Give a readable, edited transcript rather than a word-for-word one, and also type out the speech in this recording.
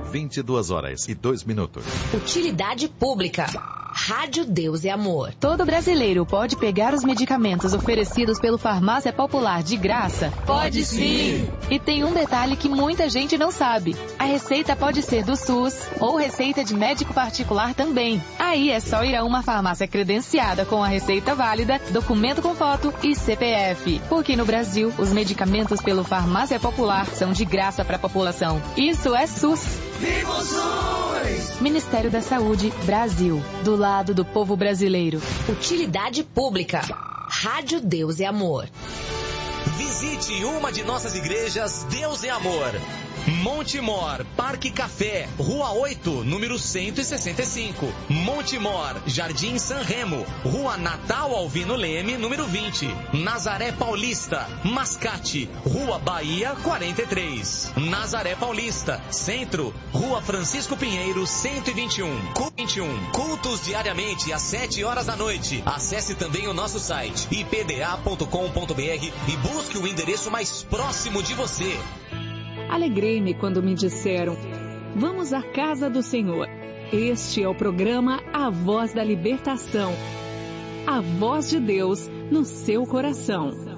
22h02. Utilidade pública. Rádio Deus e Amor. Todo brasileiro pode pegar os medicamentos oferecidos pelo Farmácia Popular de graça? Pode sim! E tem um detalhe que muita gente não sabe. A receita pode ser do SUS ou receita de médico particular também. Aí é só ir a uma farmácia credenciada com a receita válida, documento com foto e CPF. Porque no Brasil, os medicamentos pelo Farmácia Popular são de graça para a população. Isso é SUS. Viva o SUS! Ministério da Saúde, Brasil. Do lado do povo brasileiro. Utilidade pública. Rádio Deus e Amor. Visite uma de nossas igrejas Deus e Amor. Monte Mor, Parque Café, Rua 8, número 165. Monte Mor, Jardim San Remo, Rua Natal Alvino Leme, número 20. Nazaré Paulista, Mascate, Rua Bahia 43. Nazaré Paulista, Centro, Rua Francisco Pinheiro 121. Cultos diariamente às 7 horas da noite. Acesse também o nosso site ipda.com.br e busque o endereço mais próximo de você. Alegrei-me quando me disseram: vamos à casa do Senhor. Este é o programa A Voz da Libertação. A voz de Deus no seu coração.